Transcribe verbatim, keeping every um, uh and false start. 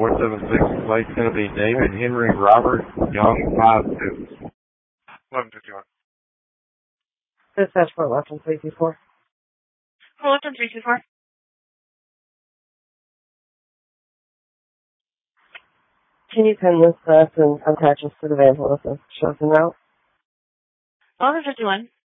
four seven six, flight's going to be David Henry Robert Young five two. eleven fifty-one. Dispatch for Western three two four. Western three two four. Can you pin this bus and attach us to the van for us and show us them out? eleven fifty-one.